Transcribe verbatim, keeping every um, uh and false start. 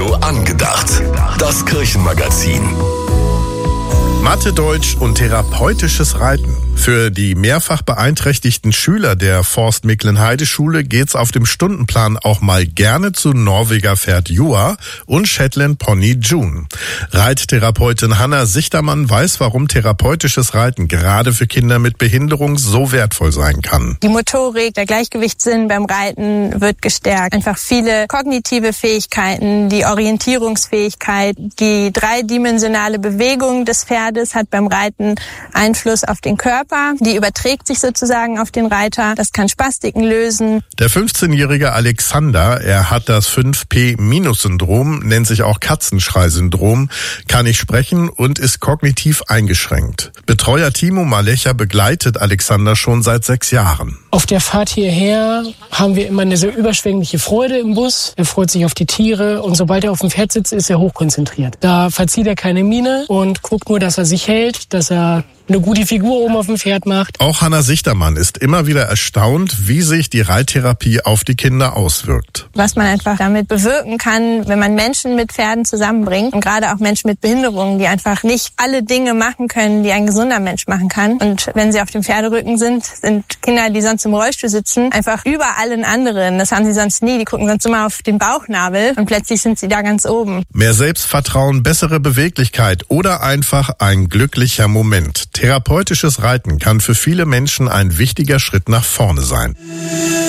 Radio angedacht. Das Kirchenmagazin. Mathe, Deutsch und therapeutisches Reiten. Für die mehrfach beeinträchtigten Schüler der Forst Micklenheide-Schule geht's auf dem Stundenplan auch mal gerne zu Norweger Pferd Jua und Shetland Pony June. Reittherapeutin Hanna Sichtermann weiß, warum therapeutisches Reiten gerade für Kinder mit Behinderung so wertvoll sein kann. Die Motorik, der Gleichgewichtssinn beim Reiten wird gestärkt. Einfach viele kognitive Fähigkeiten, die Orientierungsfähigkeit, die dreidimensionale Bewegung des Pferdes hat beim Reiten Einfluss auf den Körper. Die überträgt sich sozusagen auf den Reiter. Das kann Spastiken lösen. Der fünfzehnjährige Alexander, er hat das fünf P Syndrom, nennt sich auch Katzenschrei-Syndrom, kann nicht sprechen und ist kognitiv eingeschränkt. Betreuer Timo Malecha begleitet Alexander schon seit sechs Jahren. Auf der Fahrt hierher haben wir immer eine sehr überschwängliche Freude im Bus. Er freut sich auf die Tiere und sobald er auf dem Pferd sitzt, ist er hochkonzentriert. Da verzieht er keine Miene und guckt nur, dass er sich hält, dass er eine gute Figur oben auf dem Pferd macht. Auch Hanna Sichtermann ist immer wieder erstaunt, wie sich die Reittherapie auf die Kinder auswirkt. Was man einfach damit bewirken kann, wenn man Menschen mit Pferden zusammenbringt und gerade auch Menschen mit Behinderungen, die einfach nicht alle Dinge machen können, die ein gesunder Mensch machen kann. Und wenn sie auf dem Pferderücken sind, sind Kinder, die sonst im Rollstuhl sitzen, einfach über allen anderen. Das haben sie sonst nie. Die gucken sonst immer auf den Bauchnabel und plötzlich sind sie da ganz oben. Mehr Selbstvertrauen, bessere Beweglichkeit oder einfach ein glücklicher Moment. Therapeutisches Reiten kann für viele Menschen ein wichtiger Schritt nach vorne sein.